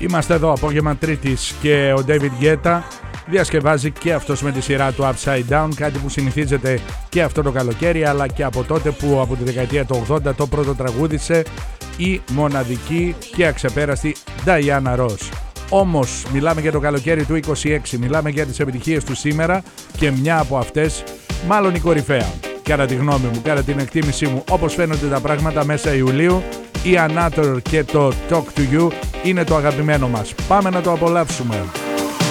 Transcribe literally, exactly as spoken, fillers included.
Είμαστε εδώ απόγευμα Τρίτης και ο David Guetta διασκευάζει και αυτός με τη σειρά του Upside Down, κάτι που συνηθίζεται και αυτό το καλοκαίρι, αλλά και από τότε που από τη δεκαετία του ογδόντα το πρώτο τραγούδισε η μοναδική και αξεπέραστη Diana Ross. Όμως μιλάμε για το καλοκαίρι του είκοσι έξι, μιλάμε για τις επιτυχίες του σήμερα και μια από αυτές, μάλλον η κορυφαία, κατά τη γνώμη μου, κατά την εκτίμησή μου, όπως φαίνονται τα πράγματα μέσα Ιουλίου, η Another και το Talk to You είναι το αγαπημένο μας. Πάμε να το απολαύσουμε.